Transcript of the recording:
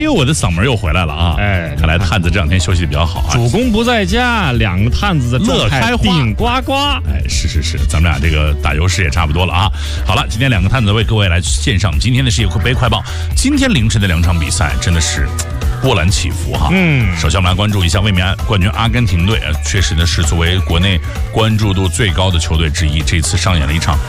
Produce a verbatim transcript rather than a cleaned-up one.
哎呦，我的嗓门又回来了啊！哎，看来探子这两天休息的比较好啊。 主公不在家，两个探子的乐开花， 顶呱呱。 哎，是是是，咱们俩这个打油诗也差不多了啊。好了，今天两个探子为各位来献上今天的世界杯快报。今天凌晨的两场比赛真的是波澜起伏哈。嗯，首先我们来关注一下卫冕冠军阿根廷队，确实呢是作为国内关注度最高的球队之一，这次上演了一场